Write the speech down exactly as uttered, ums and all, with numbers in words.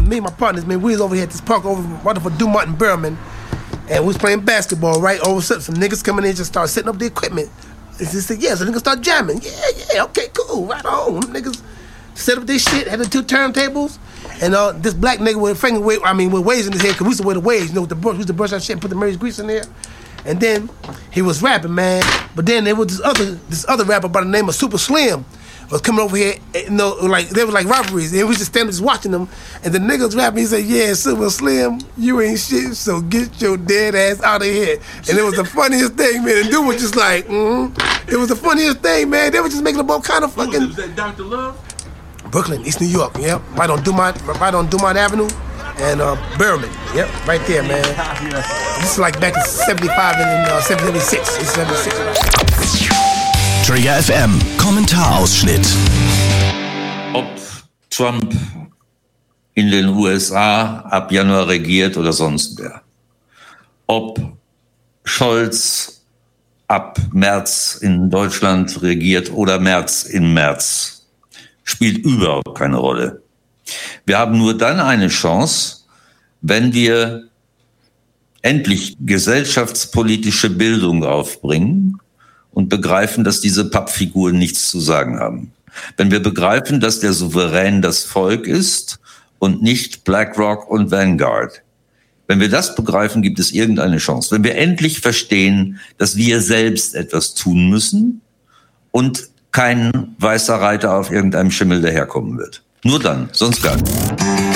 me and my partners, man, we was over here at this park over right for Dumont and Berman, and we was playing basketball, right? All of a sudden, some niggas coming in just start setting up the equipment. They said, yeah, so niggas start jamming. Yeah, yeah, okay, cool, right on. Niggas set up this shit, had the two turntables, and uh, this black nigga with a finger, I mean, with waves in his head, because we used to wear the waves, you know, with the brush, we used to brush that shit and put the Mary's grease in there. And then he was rapping, man. But then there was this other this other rapper by the name of Super Slim was coming over here, you know, like they were like robberies. And we just standing just watching them. And the nigga was rapping, he said, yeah, Super Slim, you ain't shit, so get your dead ass out of here. And it was the funniest thing, man. And dude was just like, mm-hmm. It was the funniest thing, man. They were just making up all kind of fucking... Was that Doctor Love? Brooklyn, East New York, yep. Right on Dumont, right on Dumont Avenue. And uh, Berman, yep, right there, man. This is like back in seventy-five and uh, seventy-six. It's seventy-six. Trigger F M, Kommentarausschnitt. Ob Trump in den U S A ab Januar regiert oder sonst wer. Ob Scholz ab März in Deutschland regiert oder März in März. Spielt überhaupt keine Rolle. Wir haben nur dann eine Chance, wenn wir endlich gesellschaftspolitische Bildung aufbringen und begreifen, dass diese Pappfiguren nichts zu sagen haben. Wenn wir begreifen, dass der Souverän das Volk ist und nicht BlackRock und Vanguard. Wenn wir das begreifen, gibt es irgendeine Chance. Wenn wir endlich verstehen, dass wir selbst etwas tun müssen und kein weißer Reiter auf irgendeinem Schimmel daherkommen wird. Nur dann, sonst gar nicht.